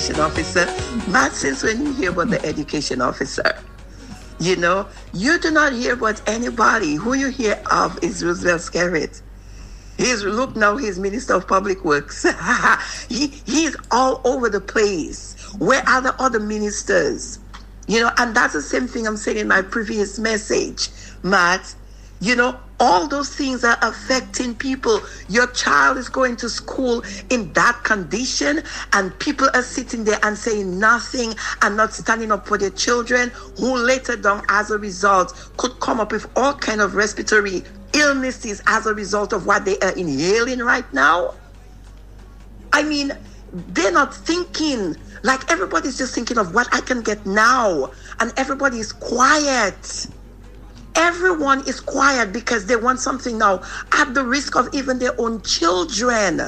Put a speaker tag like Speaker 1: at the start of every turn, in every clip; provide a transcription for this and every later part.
Speaker 1: education officer. Matt, since when you hear about the education officer? You know, you do not hear about anybody. Who you hear of is Roosevelt Skerrit. Look now, he's Minister of Public Works. He's all over the place. Where are the other ministers? You know, and that's the same thing I'm saying in my previous message, Matt. You know, all those things are affecting people. Your child is going to school in that condition, and people are sitting there and saying nothing and not standing up for their children, who later down, as a result, could come up with all kind of respiratory illnesses as a result of what they are inhaling right now. I mean, they're not thinking. Like, everybody's just thinking of what I can get now, and everybody is quiet. Everyone is quiet because they want something now at the risk of even their own children.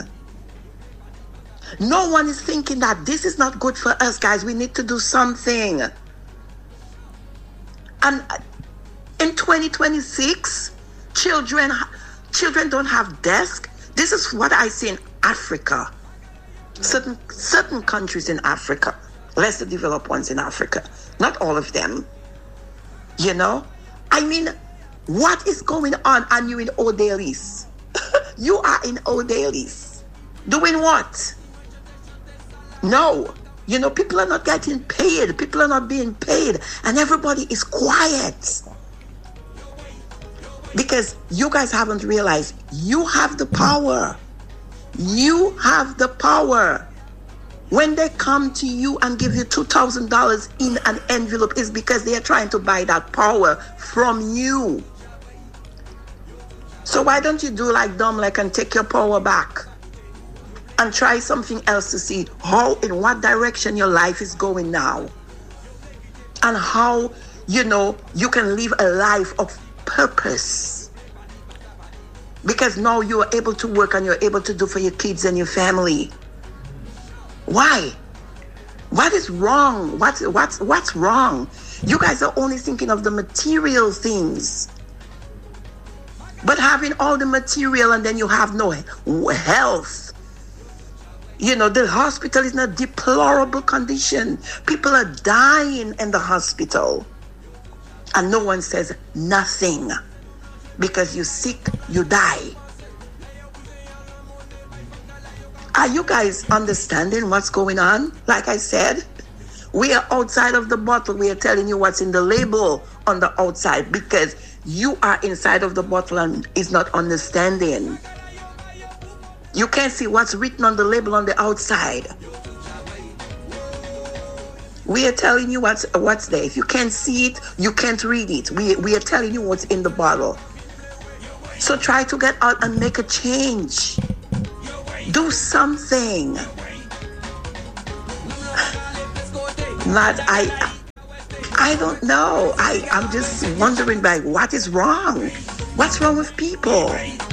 Speaker 1: No one is thinking that this is not good for us, guys. We need to do something. And in 2026, children don't have desks. This is what I see in Africa. Certain countries in Africa, less developed ones in Africa, not all of them. You know, I mean, what is going on? And you in Odalis? You are in Odalis. Doing what? No. You know, people are not getting paid. People are not being paid. And everybody is quiet. Because you guys haven't realized you have the power. You have the power. When they come to you and give you $2,000 in an envelope, it's because they are trying to buy that power from you. So why don't you do like Domlek and take your power back and try something else to see in what direction your life is going now, and how, you know, you can live a life of purpose. Because now you are able to work and you're able to do for your kids and your family. Why? What is wrong? What's wrong? You guys are only thinking of the material things. But having all the material and then you have no health. You know, the hospital is in a deplorable condition. People are dying in the hospital. And no one says nothing. Because you're sick, you die. Are you guys understanding what's going on? Like I said, we are outside of the bottle. We are telling you what's in the label on the outside, because you are inside of the bottle and is not understanding. You can't see what's written on the label on the outside. We are telling you what's there. If you can't see it, you can't read it. We are telling you what's in the bottle. So try to get out and make a change. Do something. Not I don't know. I'm just wondering, like, what is wrong? What's wrong with people?